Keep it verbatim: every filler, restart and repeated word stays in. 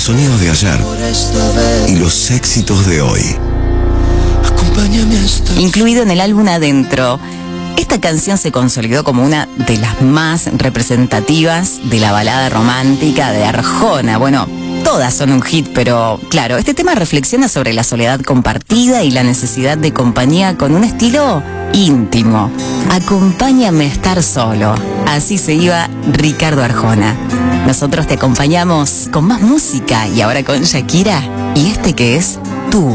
sonidos de ayer y los éxitos de hoy. Incluido en el álbum Adentro, esta canción se consolidó como una de las más representativas de la balada romántica de Arjona. Bueno, todas son un hit, pero claro, este tema reflexiona sobre la soledad compartida y la necesidad de compañía con un estilo íntimo. Acompáñame a estar solo. Así se iba Ricardo Arjona. Nosotros te acompañamos con más música y ahora con Shakira y este que es Tú.